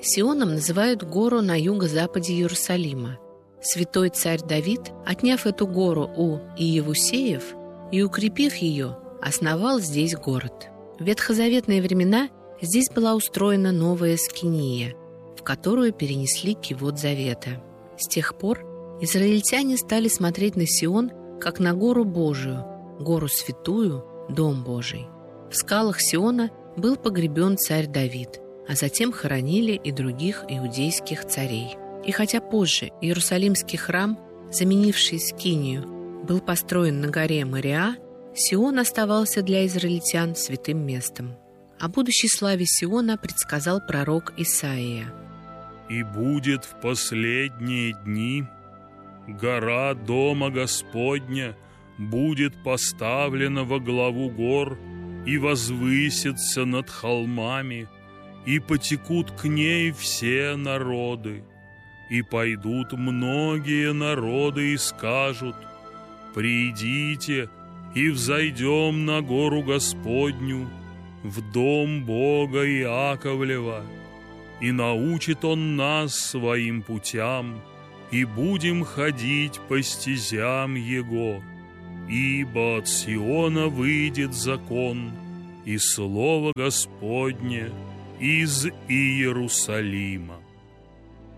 Сионом называют гору на юго-западе Иерусалима. Святой царь Давид, отняв эту гору у Иевусеев и укрепив ее, основал здесь город. В ветхозаветные времена здесь была устроена новая скиния, в которую перенесли кивот завета. С тех пор израильтяне стали смотреть на Сион как на гору Божию, гору святую, дом Божий. В скалах Сиона был погребен царь Давид, а затем хоронили и других иудейских царей. И хотя позже Иерусалимский храм, заменивший скинию, был построен на горе Мориа, Сион оставался для израильтян святым местом. О будущей славе Сиона предсказал пророк Исаия. «И будет в последние дни гора Дома Господня будет поставлена во главу гор и возвысится над холмами, и потекут к ней все народы. И пойдут многие народы и скажут: придите и взойдем на гору Господню, в дом Бога Иаковлева, и научит Он нас своим путям, и будем ходить по стезям Его. Ибо от Сиона выйдет закон, и слово Господне из Иерусалима».